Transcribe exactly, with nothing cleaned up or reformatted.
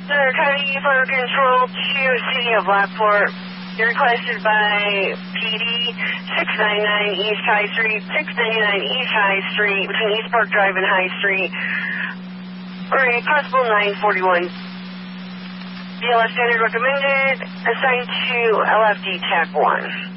Center County Fire Control to City of Lockport. You're requested by P D six ninety-nine East High Street, six ninety-nine East High Street, between East Park Drive and High Street, or a possible nine forty-one. B L S standard recommended, assigned to L F D T A C one.